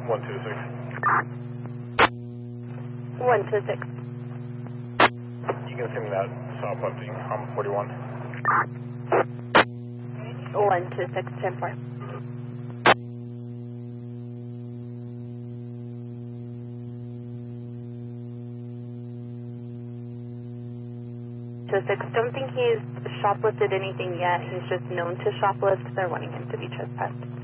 126. 126. You can send me that stop posting on 41. 126, 10-4. Don't think he's shoplifted anything yet. He's just known to shoplift. They're wanting him to be trespassed.